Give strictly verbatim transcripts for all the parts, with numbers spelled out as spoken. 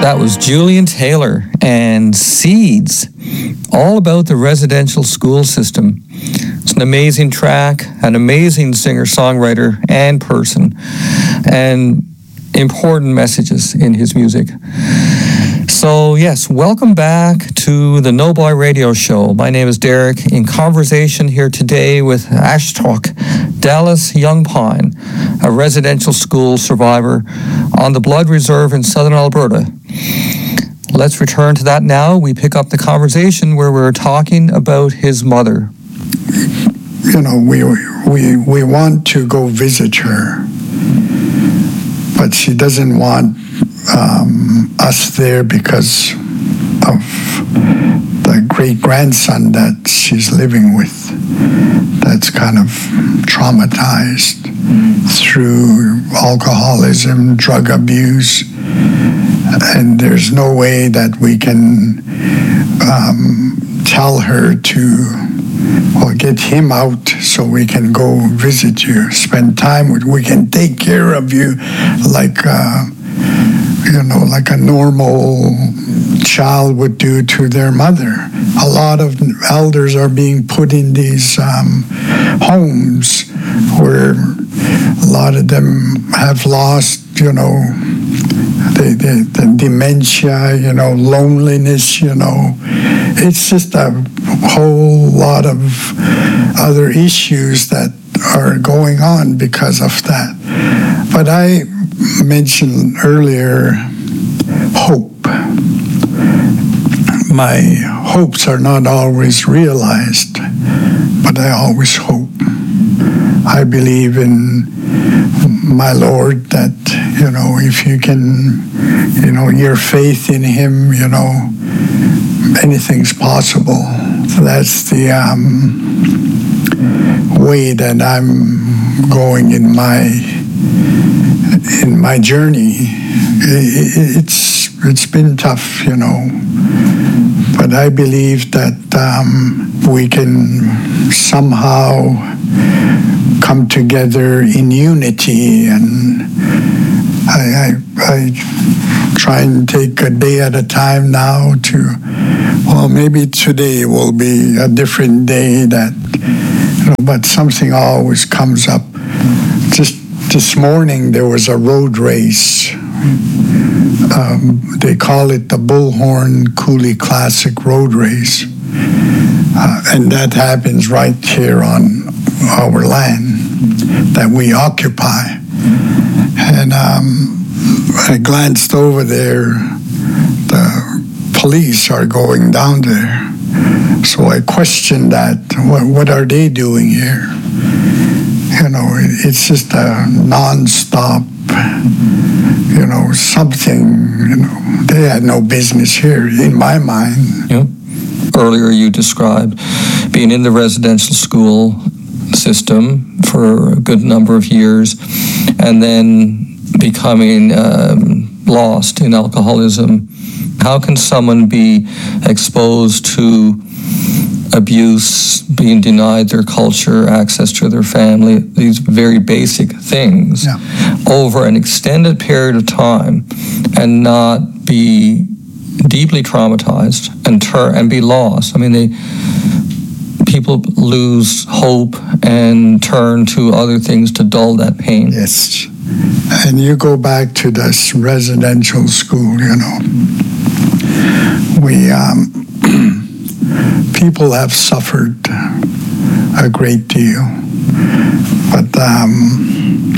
That was Julian Taylor and Seeds, all about the residential school system. It's an amazing track, an amazing singer-songwriter and person, and important messages in his music. So yes, welcome back to the No Boy Radio Show. My name is Derek, in conversation here today with Ashtok Dallas Youngpine, a residential school survivor on the Blood Reserve in southern Alberta. Let's return to that now. We pick up the conversation where we're talking about his mother. You know, we we we want to go visit her, but she doesn't want um, us there because of the great-grandson that she's living with that's kind of traumatized through alcoholism, drug abuse, and there's no way that we can um, tell her to well, get him out so we can go visit you, spend time with, we can take care of you like, uh, you know, like a normal child would do to their mother. A lot of elders are being put in these um, homes where a lot of them have lost, you know, the, the, the dementia, you know, loneliness, you know. It's just a whole lot of other issues that are going on because of that. But I mentioned earlier hope. My hopes are not always realized, but I always hope. I believe in my Lord that, you know, if you can, you know, your faith in Him, you know, anything's possible. So that's the um, way that I'm going in my in my journey. It's it's been tough, you know, but I believe that um, we can somehow come together in unity, and I, I, I try and take a day at a time now to, well, maybe today will be a different day that, you know, but something always comes up. Just this morning there was a road race. Um, they call it the Bullhorn Coulee Classic Road Race. Uh, and that happens right here on our land that we occupy. And um, I glanced over there, the police are going down there. So I questioned that, what, what are they doing here? You know, it, it's just a non-stop, you know, something, you know, they had no business here, in my mind. Yeah. Earlier you described being in the residential school system for a good number of years and then becoming um, lost in alcoholism. How can someone be exposed to abuse, being denied their culture, access to their family, these very basic things, yeah, over an extended period of time and not be deeply traumatized and turn and be lost? I mean, they people lose hope and turn to other things to dull that pain. Yes. And you go back to this residential school, you know. We, um, people have suffered a great deal. But um,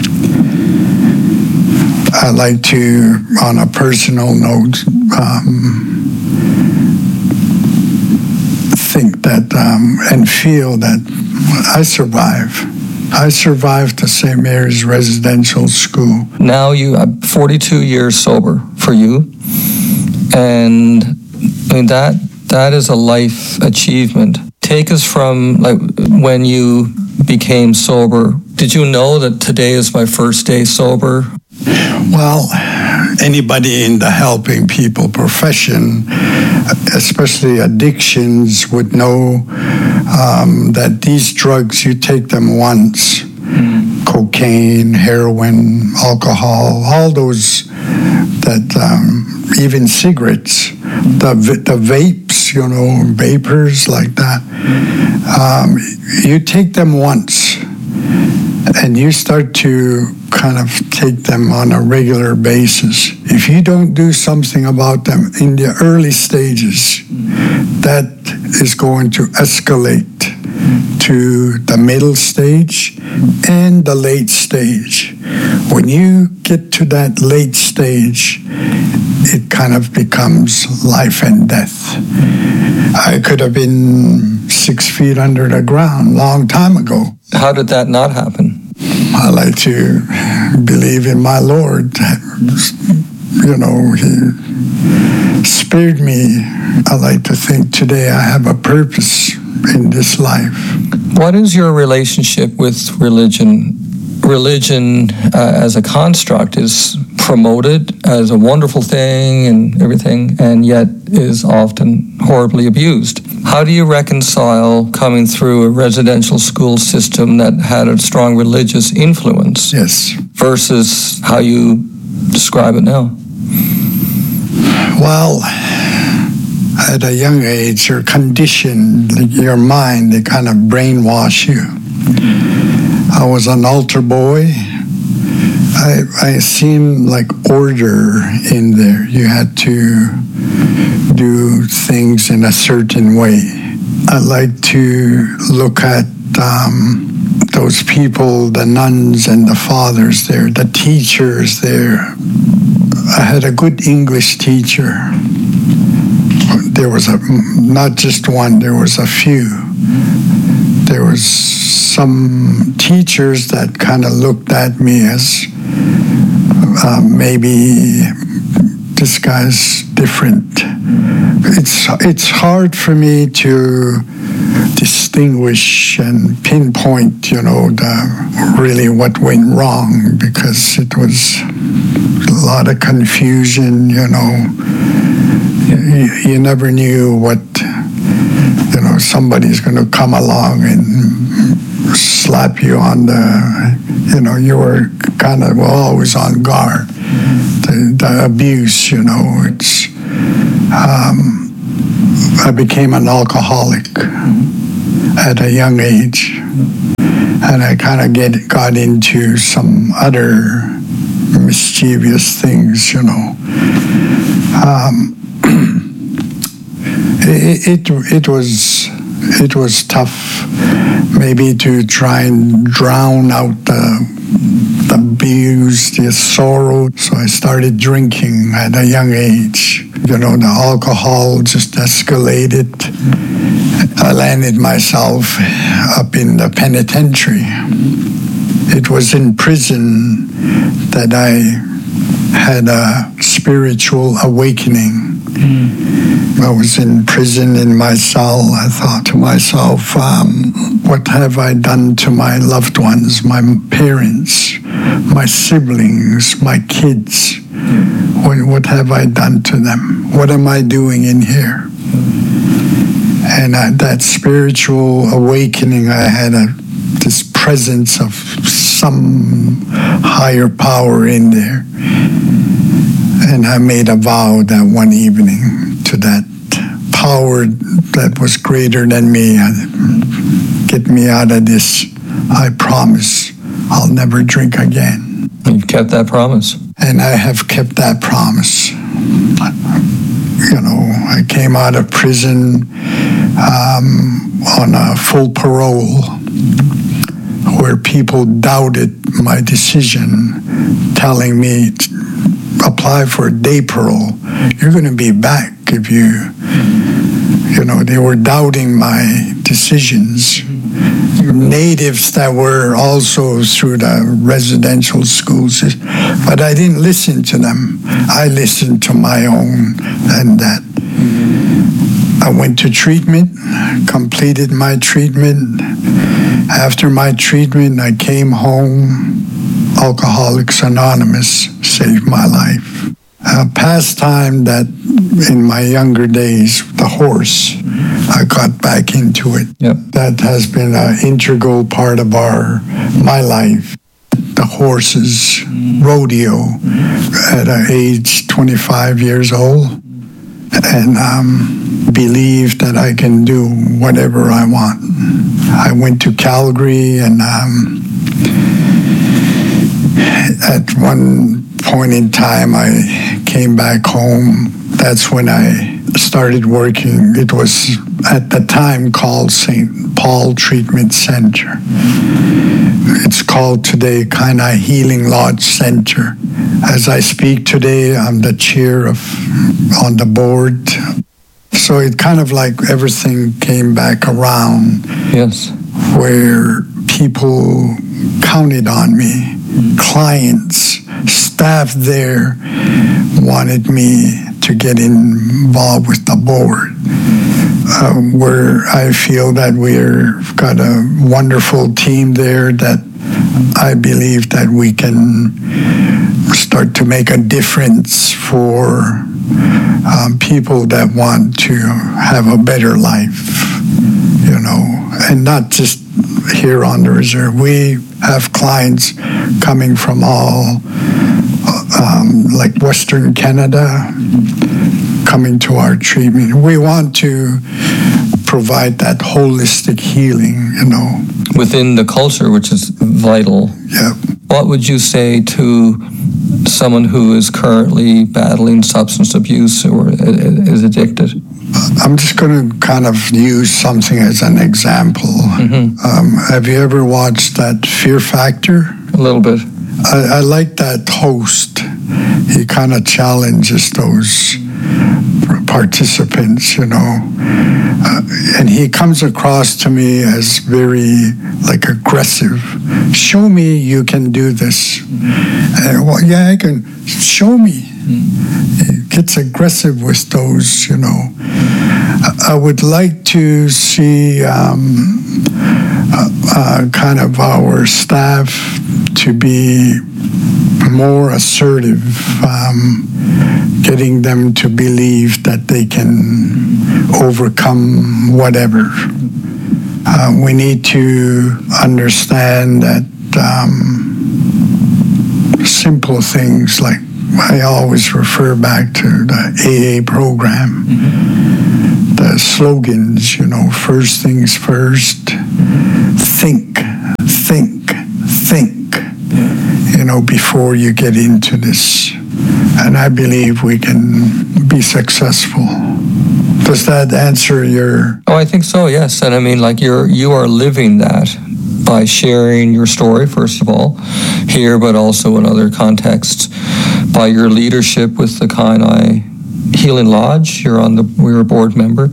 I like to, on a personal note, um, think that um, and feel that I survive. I survived the Saint Mary's residential school. Now you are forty-two years sober for you, and I mean that that is a life achievement. Take us from like when you became sober. Did you know that today is my first day sober? Well, anybody in the helping people profession, especially addictions, would know um, that these drugs, you take them once. Mm. Cocaine, heroin, alcohol, all those that um, even cigarettes, the the vapes, you know, vapors like that. Um, you take them once, and you start to kind of take them on a regular basis. If you don't do something about them in the early stages, that is going to escalate to the middle stage and the late stage. When you get to that late stage, it kind of becomes life and death. I could have been six feet under the ground a long time ago. How did that not happen? I like to believe in my Lord. You know, He spared me. I like to think today I have a purpose in this life. What is your relationship with religion? Religion uh, as a construct is promoted as a wonderful thing and everything, and yet is often horribly abused. How do you reconcile coming through a residential school system that had a strong religious influence Yes. versus how you describe it now? Well, at a young age, you're conditioned, your mind, they kind of brainwash you. I was an altar boy. I, I seemed like order in there. You had to do things in a certain way. I like to look at um, those people, the nuns and the fathers there, the teachers there. I had a good English teacher. There was a, not just one, there was a few. There was some teachers that kind of looked at me as uh, maybe this guy's different. It's it's hard for me to distinguish and pinpoint, you know, the, really what went wrong, because it was a lot of confusion, you know. You, you never knew what, you know, somebody's going to come along and slap you on the, you know, you were kind of always on guard. The, the abuse, you know, it's, um, I became an alcoholic at a young age, and I kind of get got into some other mischievous things, you know. Um, it, it it was it was tough, maybe to try and drown out the the abuse, the sorrow. So I started drinking at a young age. You know, the alcohol just escalated. I landed myself up in the penitentiary. It was in prison that I had a spiritual awakening. Mm. I was in prison in my cell. I thought to myself, um, what have I done to my loved ones, my parents, my siblings, my kids? What, what have I done to them? What am I doing in here? And I, that spiritual awakening, I had a, this presence of some higher power in there. And I made a vow that one evening to that power that was greater than me, get me out of this. I promise I'll never drink again. You've kept that promise. And I have kept that promise. You know, I came out of prison um, on a full parole, where people doubted my decision, telling me, apply for day parole. You're going to be back if you, you know, they were doubting my decisions. Natives that were also through the residential schools, but I didn't listen to them. I listened to my own, and that. I went to treatment, completed my treatment. After my treatment, I came home. Alcoholics Anonymous saved my life. A pastime that in my younger days, the horse, I got back into it. Yep. That has been an integral part of our my life. the horses rodeo at an age twenty-five years old, and um, believe that I can do whatever I want. I went to Calgary, and um, at one point in time, I came back home. That's when I started working. It was at the time called Saint Paul Treatment Center. It's called today Kainai Healing Lodge Center. As I speak today, I'm the chair of on the board. So it kind of like everything came back around. Yes. Where people counted on me. Clients, staff there wanted me to get involved with the board, uh, where I feel that we've got a wonderful team there that I believe that we can start to make a difference for um, people that want to have a better life, you know, and not just here on the reserve. We have clients coming from all, um, like Western Canada, coming to our treatment. We want to provide that holistic healing, you know. Within the culture, which is vital. Yeah. What would you say to someone who is currently battling substance abuse or is addicted? I'm just going to kind of use something as an example. Mm-hmm. Um, have you ever watched that Fear Factor? A little bit. I, I like that host. He kind of challenges those participants, you know. Uh, and he comes across to me as very, like, aggressive. Show me you can do this. And, well, yeah, I can. Show me. He gets aggressive with those, you know. I would like to see um, uh, uh, kind of our staff to be more assertive, um, getting them to believe that they can overcome whatever. Uh, we need to understand that um, simple things like, I always refer back to the A A program, mm-hmm. the slogans, you know, first things first, think, think, think, you know, before you get into this. And I believe we can be successful. Does that answer your... Oh, I think so, yes. And I mean, like, you're, you are living that by sharing your story, first of all, here, but also in other contexts, by your leadership with the Kainai Healing Lodge. You're on the, we're a board member,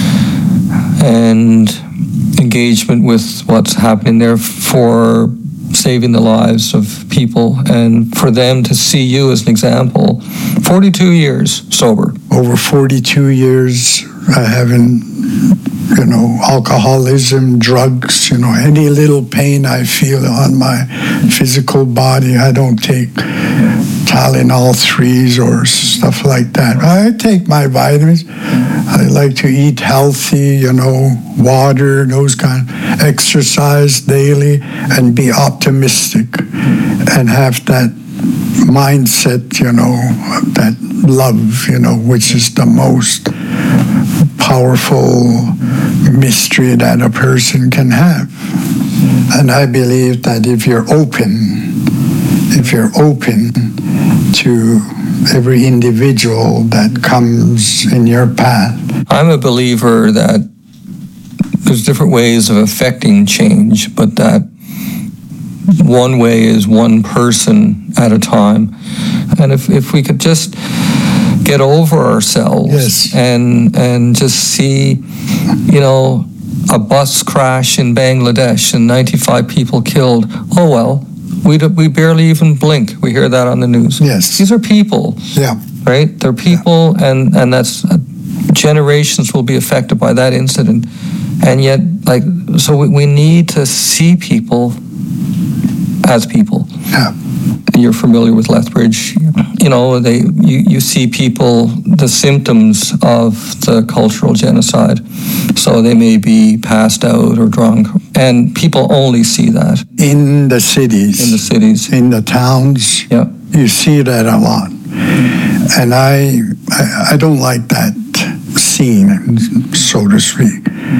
and engagement with what's happening there for saving the lives of people, and for them to see you as an example. forty-two years sober. Over forty-two years, I haven't, you know, alcoholism, drugs, you know, any little pain I feel on my physical body, I don't take Tylenol threes or stuff like that. I take my vitamins. I like to eat healthy, you know, water, those kind, exercise daily, and be optimistic and have that mindset, you know, that love, you know, which is the most powerful mystery that a person can have. And I believe that if you're open, if you're open to every individual that comes in your path. I'm a believer that there's different ways of affecting change, but that one way is one person at a time. And if, if we could just get over ourselves, yes. and and just see, you know, a bus crash in Bangladesh and ninety-five people killed. Oh, well, we do, we barely even blink. We hear that on the news. Yes. These are people. Yeah. Right? They're people, yeah. and, and that's, uh, generations will be affected by that incident. And yet, like, so we, we need to see people as people. Yeah. And you're familiar with Lethbridge. you know, they you, you see people, the symptoms of the cultural genocide. So they may be passed out or drunk, and people only see that in the cities, in the cities, in the towns. Yeah, you see that a lot, and I I, I don't like that scene, so to speak.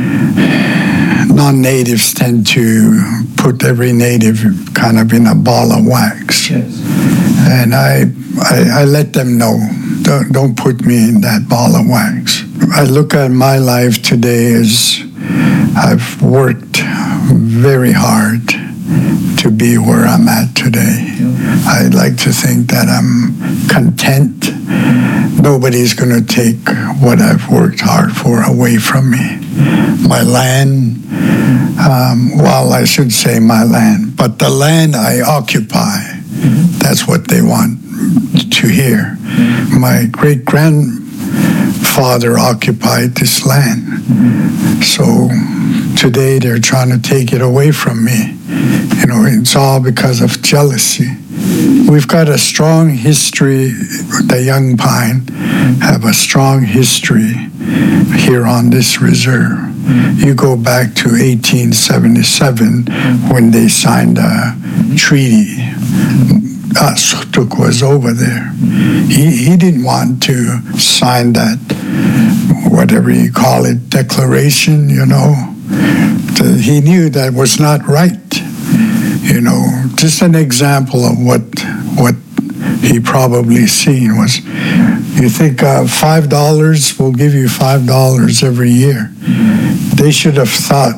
Non-natives tend to put every native kind of in a ball of wax. Yes. And I, I, I let them know, don't, don't put me in that ball of wax. I look at my life today as I've worked very hard to be where I'm at today. I'd like to think that I'm content. Nobody's going to take what I've worked hard for away from me. My land, um, well, I should say my land, but the land I occupy, that's what they want to hear. My great-grandfather occupied this land. So today they're trying to take it away from me. You know, it's all because of jealousy. We've got a strong history, the Young Pine have a strong history here on this reserve. You go back to eighteen seventy-seven when they signed a treaty. Uh, Sutuk was over there. He, he didn't want to sign that, whatever you call it, declaration, you know. He knew that was not right. You know, just an example of what what he probably seen was, you think uh, five dollars will give you five dollars every year. They should have thought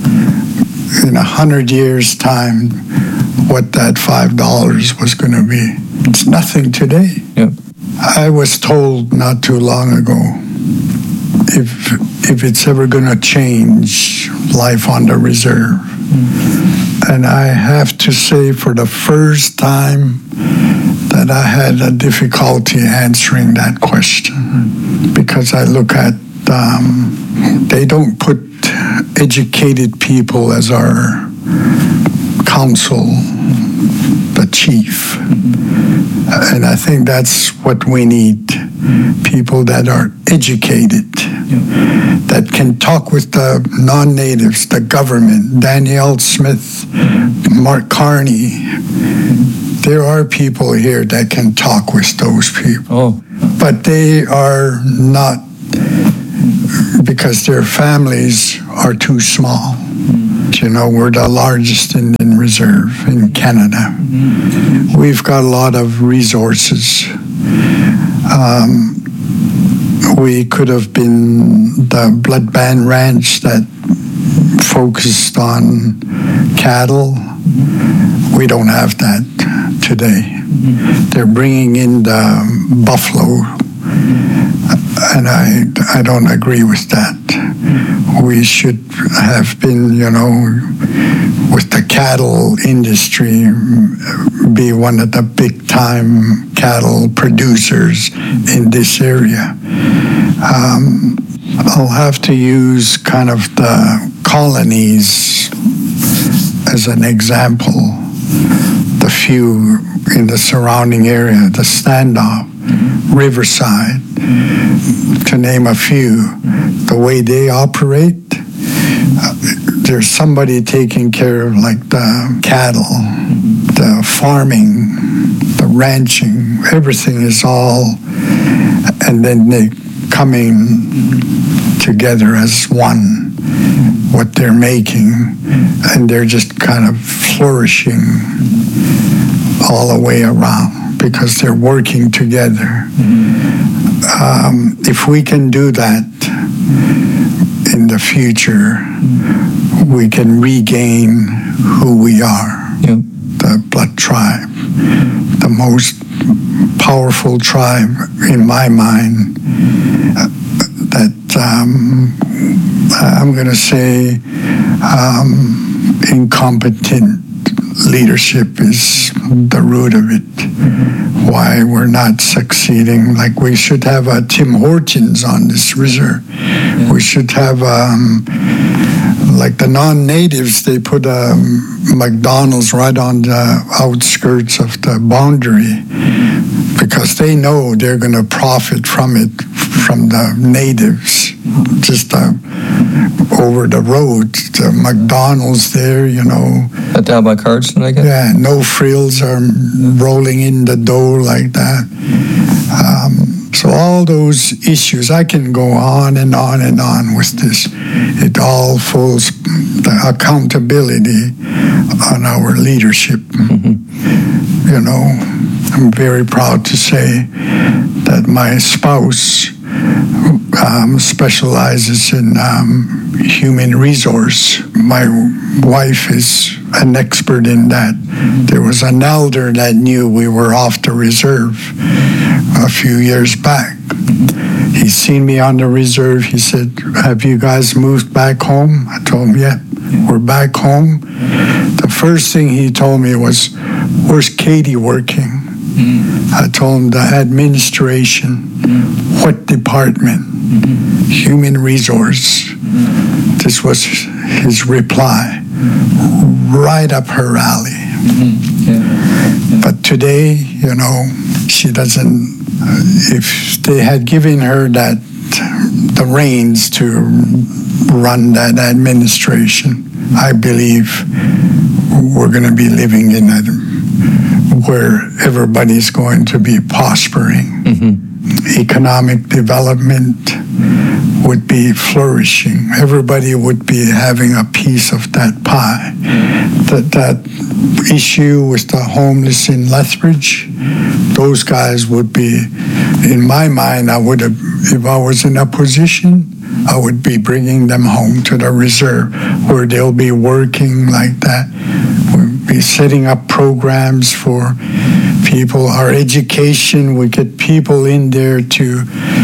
in a hundred years' time what that five dollars was going to be. It's nothing today. Yep. I was told not too long ago, if if it's ever going to change life on the reserve. And I have to say, for the first time, that I had a difficulty answering that question, because I look at, um, they don't put educated people as our council, the chief. And I think that's what we need, people that are educated, that can talk with the non-natives, the government, Danielle Smith, Mark Carney. There are people here that can talk with those people. Oh. But they are not, because their families are too small. You know, we're the largest Indian reserve in Canada. We've got a lot of resources. Um, we could have been the Bloodband Ranch that focused on cattle. We don't have that today. They're bringing in the buffalo, and I, I don't agree with that. We should have been, you know, with the cattle industry, be one of the big-time cattle producers in this area. Um, I'll have to use kind of the colonies as an example. The few in the surrounding area, the Standoff, Riverside, to name a few, the way they operate, uh, there's somebody taking care of like the cattle, the farming, the ranching, everything is all, and then they coming together as one, what they're making, and they're just kind of flourishing all the way around because they're working together. Um, if we can do that in the future, we can regain who we are, yep. The Blood tribe, the most powerful tribe in my mind, uh, that um, I'm going to say um, incompetent leadership is the root of it. Why we're not succeeding. Like we should have a Tim Hortons on this reserve. Yeah. We should have um, like the non-natives. They put a um, McDonald's right on the outskirts of the boundary. because they know they're going to profit from it, from the natives, just uh, over the road, the McDonald's there, you know. Uh, down by Cardston, I guess? Yeah, no frills are rolling in the dough like that. Um, so all those issues, I can go on and on and on with this. It all falls, the accountability on our leadership. Mm-hmm. You know, I'm very proud to say that my spouse um, specializes in um, human resource. My wife is an expert in that. There was an elder that knew we were off the reserve a few years back. He seen me on the reserve. He said, "Have you guys moved back home?" I told him, "Yeah, we're back home." The first thing he told me was, "Where's Katie working?" Mm. I told him the administration. Mm. What department? Mm-hmm. Human resource. Mm-hmm. This was his reply. Mm-hmm. Right up her alley. Mm-hmm. Yeah. Yeah. But today, you know, she doesn't, uh, if they had given her that, the reins to run that administration, I believe we're going to be living in a where everybody's going to be prospering. Mm-hmm. Economic development would be flourishing. Everybody would be having a piece of that pie. That, that issue with the homeless in Lethbridge, those guys would be, in my mind, I would have, if I was in a position, I would be bringing them home to the reserve where they'll be working like that. We'll be setting up programs for people. Our education, we get people in there to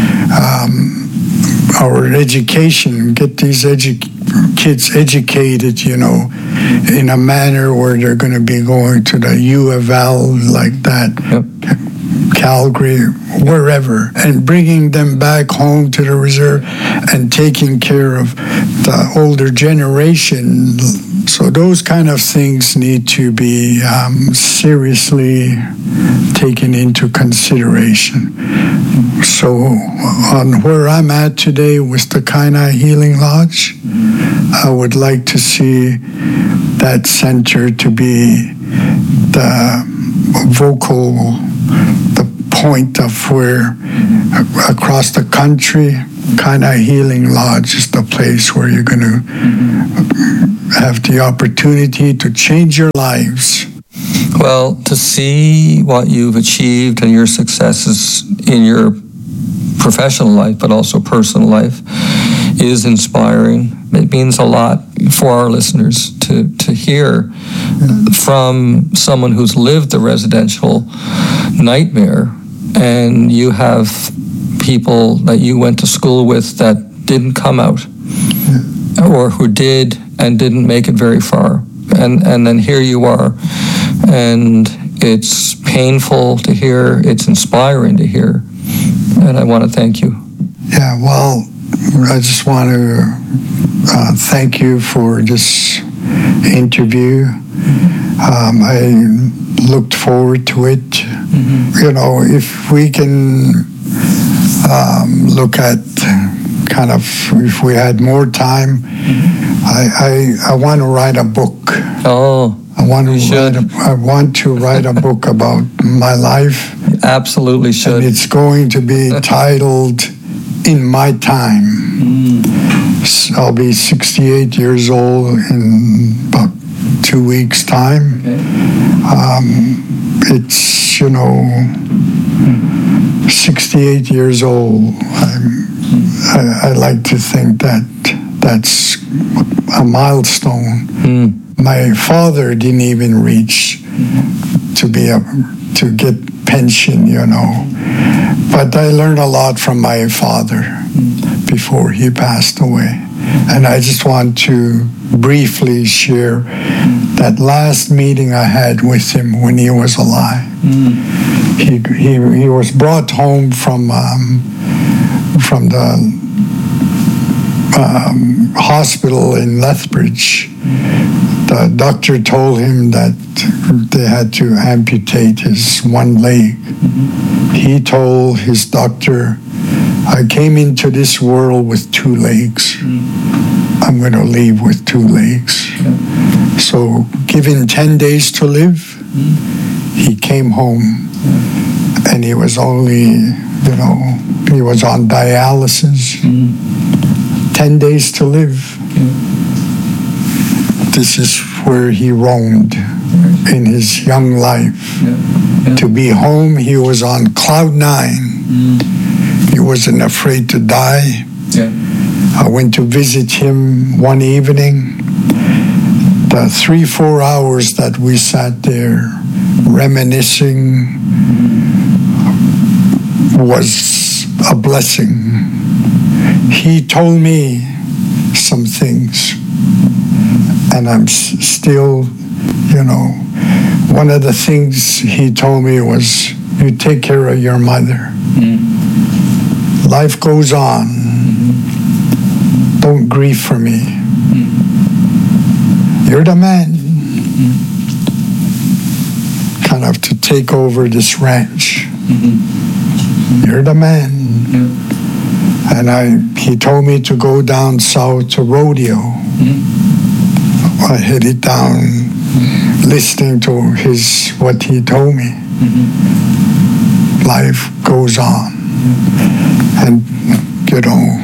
um, our education, get these edu- kids educated, you know, in a manner where they're going to be going to the U of L like that. Yep. Calgary, wherever, and bringing them back home to the reserve and taking care of the older generation. So those kind of things need to be um, seriously taken into consideration. So on where I'm at today with the Kainai Healing Lodge, I would like to see that center to be the vocal, the point of where across the country, Kainai Healing Lodge is the place where you're going to have the opportunity to change your lives. Well, to see what you've achieved and your successes in your professional life, but also personal life, is inspiring. It means a lot for our listeners to, to hear from someone who's lived the residential nightmare, and you have people that you went to school with that didn't come out, or who did and didn't make it very far. And, and then here you are. And it's painful to hear, it's inspiring to hear. And I want to thank you. Yeah, well, I just want to uh, thank you for this interview. Um, I looked forward to it. Mm-hmm. You know, if we can um, look at kind of, if we had more time, mm-hmm. I, I, I want to write a book. Oh, I want to you write should. a, I want to write a book about my life. Absolutely should. And it's going to be titled In My Time. Mm. I'll be sixty-eight years old in about two weeks' time. Okay. Um, it's, you know, sixty-eight years old. I'm, I, I like to think that that's a milestone. Mm. My father didn't even reach to be a, to get pension, you know. But I learned a lot from my father before he passed away. And I just want to briefly share that last meeting I had with him when he was alive. Mm. He, he he was brought home from um, from the um, hospital in Lethbridge. The doctor told him that they had to amputate his one leg. Mm-hmm. He told his doctor, I came into this world with two legs. Mm-hmm. I'm going to leave with two legs. Yeah. So given ten days to live, mm-hmm. he came home. Yeah. And he was only, you know, he was on dialysis. Mm-hmm. ten days to live. Yeah. This is where he roamed in his young life. Yeah. Yeah. To be home, he was on cloud nine. Mm. He wasn't afraid to die. Yeah. I went to visit him one evening. The three, four hours that we sat there reminiscing was a blessing. He told me some things, and I'm s- still, you know, one of the things he told me was, you take care of your mother. Mm. Life goes on. Mm-hmm. Don't grieve for me. Mm. You're the man. Mm. Kind of to take over this ranch. Mm-hmm. You're the man. Yeah. And I, he told me to go down south to rodeo. Mm. I headed down, mm-hmm. listening to his what he told me. Mm-hmm. Life goes on, mm-hmm. and you know,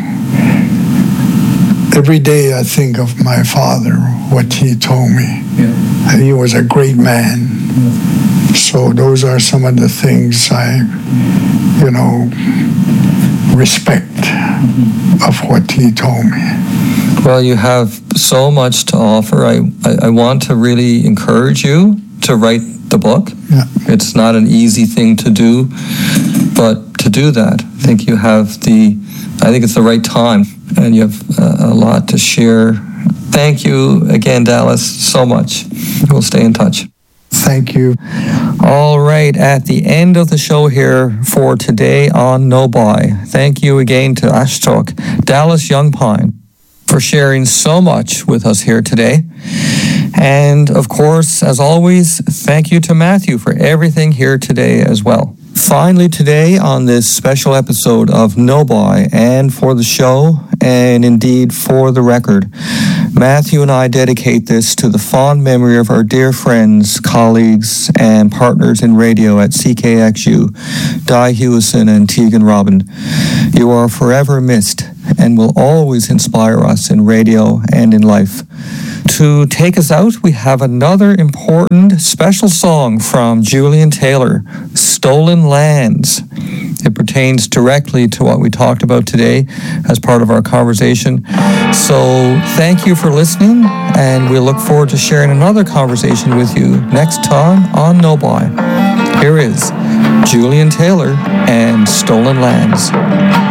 every day I think of my father, what he told me. Yeah. He was a great man. Yeah. So those are some of the things I, you know, respect mm-hmm. of what he told me. Well, you have so much to offer. I, I, I want to really encourage you to write the book. Yeah. It's not an easy thing to do, but to do that, I think you have the, I think it's the right time, and you have a, a lot to share. Thank you again, Dallas, so much. We'll stay in touch. Thank you. All right, at the end of the show here for today on No Buy, thank you again to Ashtok, Dallas Young Pine, for sharing so much with us here today. And of course, as always, thank you to Matthew for everything here today as well. Finally today on this special episode of No Buy, and for the show, and indeed for the record, Matthew and I dedicate this to the fond memory of our dear friends, colleagues, and partners in radio at C K X U, Di Hewison and Tegan Robin. You are forever missed and will always inspire us in radio and in life. To take us out, we have another important special song from Julian Taylor, Stolen Lands. It pertains directly to what we talked about today as part of our conversation. So thank you for listening, and we look forward to sharing another conversation with you next time on No Buy. Here is Julian Taylor and Stolen Lands.